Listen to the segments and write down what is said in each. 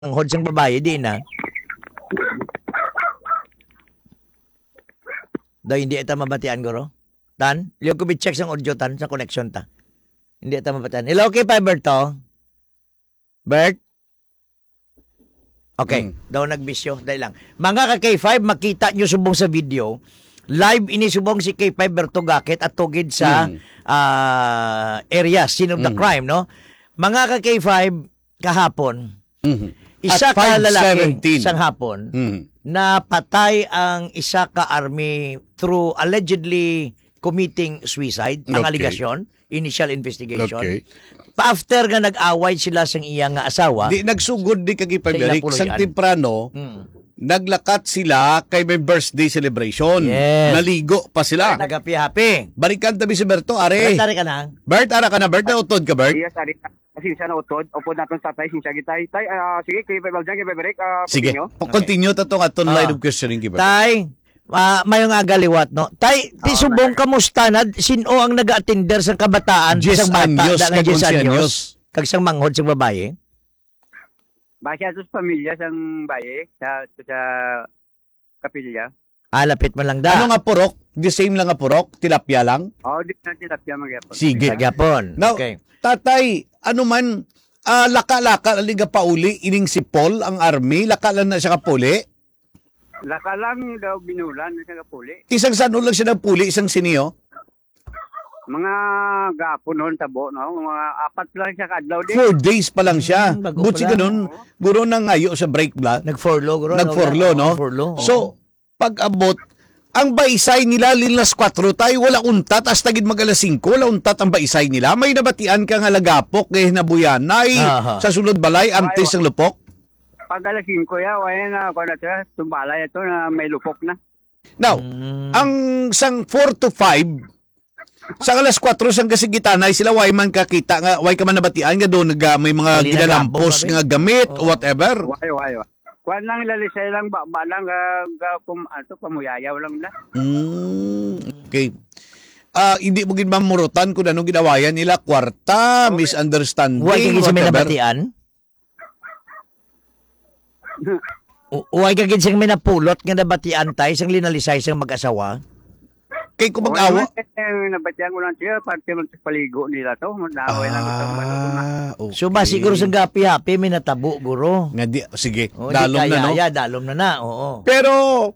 ang hodsang babae, di na. Do hindi ita mabatian guro. Tan, liyo ko check sang audio tan sa connection ta. Hindi ita mabatian. Hello, okay pa Bert to? Bert? Okay, daw nagbisyo, dahil lang. Mga ka-K5, makita nyo subong sa video, live ini subong si K5 Berto Gakit at tugid sa area, scene of the crime, no? Mga ka-K5, kahapon, isa ka lalaki sang hapon, na patay ang isa ka army through allegedly committing suicide, ang aligasyon, initial investigation. Okay. Pa-after nga nag-away sila sang iyang nga asawa. Di nagsugod di kagipagdarik sang temprano. Naglakat sila kay may birthday celebration. Yes. Naligo pa sila. Nagapi-happy. Balikan tabi si Berto, are. Bert, ka na. Bert, ara ka na. Bert, nautod ka, Bert? Yes, ari. Kasi siya na utod. Upod natin sa tay, siya gitay. Tay, sige, kay Bebel dyan, kay Beberek. Sige, continue tatong atong line of questioning, Bert. Tay, mayong agaliwat, no? Tay, ti subong kamusta na, sino ang nag-attender sa kabataan? 10 anyos, kag 11 anyos. Kag sang manghod sa babae? Basta sa pamilya sang baye, sa kapilya. Lapit mo lang da. Ano nga purok? The same lang nga purok? Tilapia lang? Di na tilapia magyapon. Sige. Magyapon. Now, Okay. tatay, ano man, laka-laka, aliga pauli, ining si Paul, ang army, laka lang na siya kapuli. Laka lang daw binulan sa kapuli. Isang sano lang siya ng puli, isang siniyo? Mga gapon noon tabo, no? Mga 4 lang siya kadlaw din. 4 days pa lang siya. Bago Butsi pa ka lang. nun, guro na ngayo sa break blood. Nag-forlo, guro. Nag-forlo, no? Forlo, So, pag abot, ang baisay nila lilas 4 tayo, wala untat, hasta gid mag-alas 5, wala untat ang baisay nila. May nabatian ka nga lagapok, kaya nabuyanay, sa sulod balay, antes ang lupok. Pag alas 5 ya, wala na, kung na siya, tumbalay ito na may lupok na. Now, ang sang 4 to 5, sa alas 4 sang kasigitanay sila way man kakita nga way ka man nabatian nga doon may mga ginalampos nga gamit o whatever. Way. Kuan lang lalisay lang ba lang pamuyayaw lang na. Okay. Hindi mo gid mamurutan kung anong ginawayan nila, kwarta, misunderstanding, Huwag kagin sa may nabatian? Huwag kagin sa may napulot nga nabatian tayo sang linalisay sang mag-asawa? Kay kung mag-awa. Nabatian ko lang siya, parte mo sa paligo nila to. Naway lang ito. Okay. So ba siguro sa gapi-happy may natabo, guro? Nga di, sige, Dalom dalom na, no? Dalom na, oo. Pero,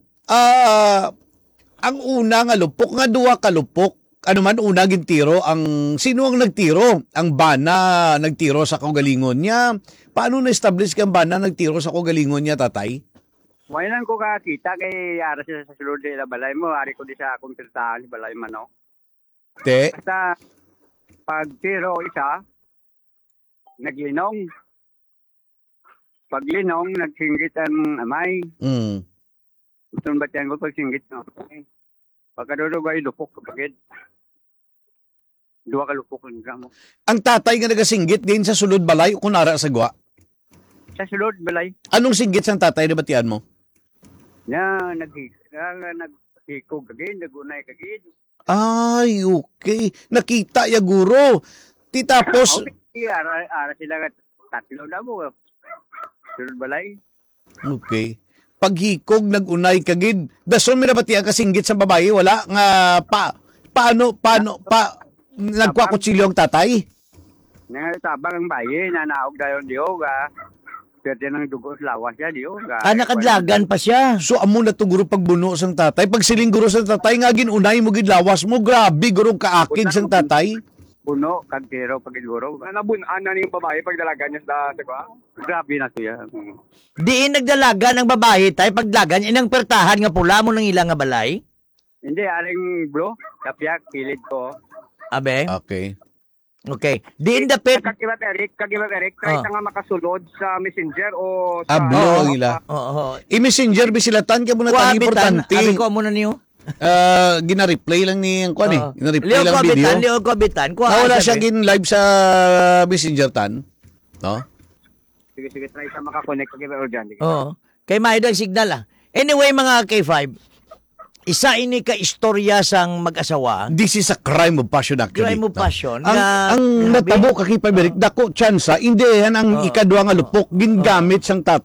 ang una nga lupok, nga duwa ka lupok, ano man una gintiro, sino ang nagtiro? Ang bana nagtiro sa kagalingon niya. Paano na-establish kang bana nagtiro sa kagalingon niya, tatay? May lang ko kakita kay ara siya sa sulod nila balay mo. Ari ko di sa akong tiltaan ni balay man, no? Te? Basta, pag tiro isa, naglinong. Pag linong, nagsinggit ang amay. Itong batiyan ko pag singgit, no? Pagkadulo ay lupok kapagid. 2 ka lupok ng mo. Ang tatay nga nagasinggit din sa sulod balay o kunara sa gwa? Sa sulod balay. Anong singgit sang tatay na batian mo? Naghikog kagid, nagunay kagid. Ay, okay. Nakita ya guro. Ti tapos... Ara sila tatlo na mo. Sulod balay. Okay. Paghikog, nagunay kagid. Dason may nabatian kasinggit sa babae, wala nga paano nagkwakutsilyo ang tatay? Tabang ang bayi, nanaog dayon diyo, pwede nang dugo sa lawas siya diyo. Nakadlagan pa siya. So, amo na to guro pagbuno sang tatay. Pag siling guro sang tatay, nga ginunay mo gid lawas mo. Grabe, guro kaakig sang tatay. Puno, kagtiro, pagiguro. Nabunan na yung babae pag dalaga niya sa diba? Grabe na siya. Diin nagdalaga ng babae tayo paglagan inang pertahan nga pula mo ng ilang nga balay? Hindi, aling bro, kapyak, kilid ko. Abe? Okay. Diin dapit. Kagibat Eric, try nga makasulod sa messenger o sa... Ablo, ila. Oo. I-messenger, bisilatan ka muna tang importante. Abi ko muna niyo. Gina-replay lang ni ang kuan eh. Gina-replay lang video. Leo ko abitan. Wala siya gin-live sa messenger tan. No? Sige, try sa makakonect kagibat o dyan. Oo. Kay Maido ang signal Anyway, mga K5, Isa ini ka istorya sang mag-asawa. This is a crime of passion actually. Crime of passion. Ang natabo ka kay Pabrik, dako tsansa, hindi yan ang ikadwa nga lupok, gingamit sang